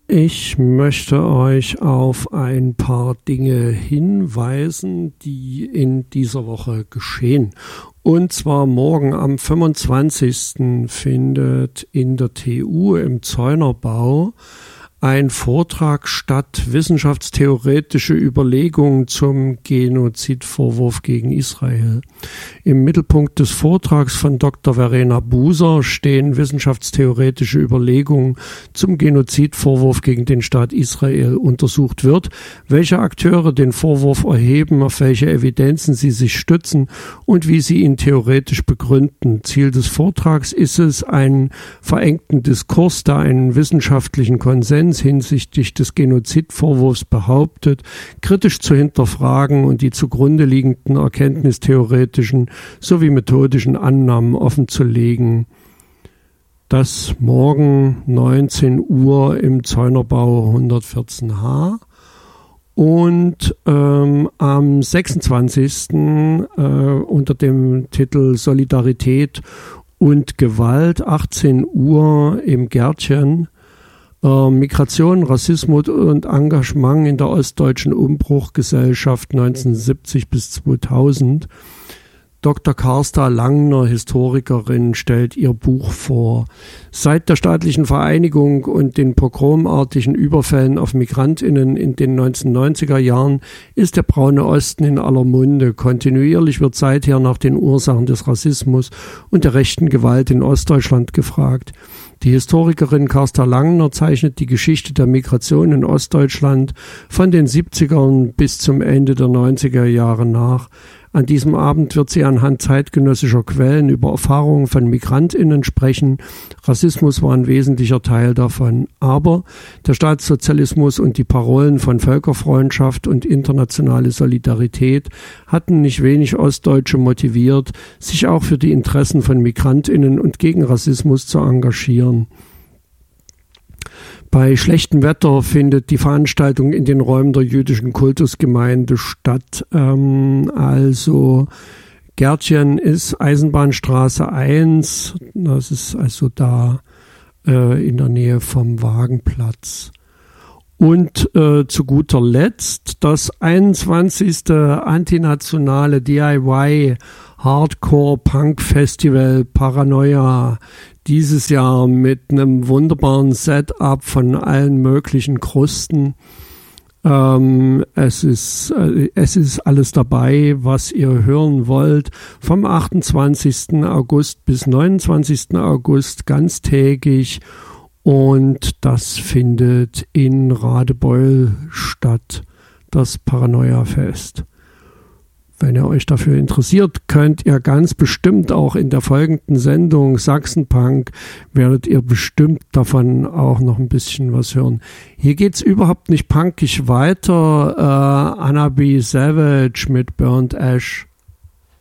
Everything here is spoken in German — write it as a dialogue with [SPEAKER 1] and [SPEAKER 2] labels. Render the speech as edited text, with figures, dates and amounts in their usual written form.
[SPEAKER 1] Ich möchte euch auf ein paar Dinge hinweisen, die in dieser Woche geschehen. Und zwar morgen am 25. findet in der TU im Zeunerbau ein Vortrag statt, wissenschaftstheoretische Überlegungen zum Genozidvorwurf gegen Israel. Im Mittelpunkt des Vortrags von Dr. Verena Buser stehen wissenschaftstheoretische Überlegungen zum Genozidvorwurf gegen den Staat Israel. Untersucht wird, welche Akteure den Vorwurf erheben, auf welche Evidenzen sie sich stützen und wie sie ihn theoretisch begründen. Ziel des Vortrags ist es, einen verengten Diskurs, der einen wissenschaftlichen Konsens hinsichtlich des Genozidvorwurfs behauptet, kritisch zu hinterfragen und die zugrunde liegenden erkenntnistheoretischen sowie methodischen Annahmen offenzulegen. Das morgen 19 Uhr im Zeunerbau 114h. Und am 26. Unter dem Titel Solidarität und Gewalt 18 Uhr im Gärtchen Migration, Rassismus und Engagement in der ostdeutschen Umbruchgesellschaft 1970 bis 2000. Dr. Carsta Langner, Historikerin, stellt ihr Buch vor. Seit der staatlichen Vereinigung und den pogromartigen Überfällen auf MigrantInnen in den 1990er Jahren ist der braune Osten in aller Munde. Kontinuierlich wird seither nach den Ursachen des Rassismus und der rechten Gewalt in Ostdeutschland gefragt. Die Historikerin Carsta Langner zeichnet die Geschichte der Migration in Ostdeutschland von den 70ern bis zum Ende der 90er Jahre nach. An diesem Abend wird sie anhand zeitgenössischer Quellen über Erfahrungen von MigrantInnen sprechen. Rassismus war ein wesentlicher Teil davon. Aber der Staatssozialismus und die Parolen von Völkerfreundschaft und internationale Solidarität hatten nicht wenig Ostdeutsche motiviert, sich auch für die Interessen von MigrantInnen und gegen Rassismus zu engagieren. Bei schlechtem Wetter findet die Veranstaltung in den Räumen der jüdischen Kultusgemeinde statt. Also Gärtchen ist Eisenbahnstraße 1, das ist also da in der Nähe vom Wagenplatz. Und zu guter Letzt das 21. antinationale DIY Hardcore Punk Festival Paranoia. Dieses Jahr mit einem wunderbaren Setup von allen möglichen Krusten. Es ist alles dabei, was ihr hören wollt. Vom 28. August bis 29. August ganztägig. Und das findet in Radebeul statt, das Paranoia-Fest. Wenn ihr euch dafür interessiert, könnt ihr ganz bestimmt auch in der folgenden Sendung Sachsenpunk, werdet ihr bestimmt davon auch noch ein bisschen was hören. Hier geht's überhaupt nicht punkig weiter. Anna B. Savage mit Burnt Ash.